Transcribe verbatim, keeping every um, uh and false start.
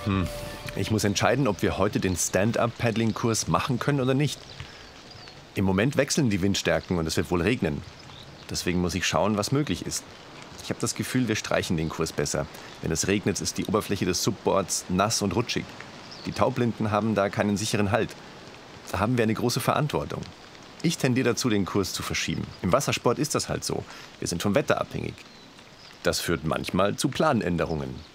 Hm. Ich muss entscheiden, ob wir heute den Stand-Up-Paddling-Kurs machen können oder nicht. Im Moment wechseln die Windstärken und es wird wohl regnen. Deswegen muss ich schauen, was möglich ist. Ich habe das Gefühl, wir streichen den Kurs besser. Wenn es regnet, ist die Oberfläche des Subboards nass und rutschig. Die Taublinden haben da keinen sicheren Halt. Da haben wir eine große Verantwortung. Ich tendiere dazu, den Kurs zu verschieben. Im Wassersport ist das halt so. Wir sind vom Wetter abhängig. Das führt manchmal zu Planänderungen.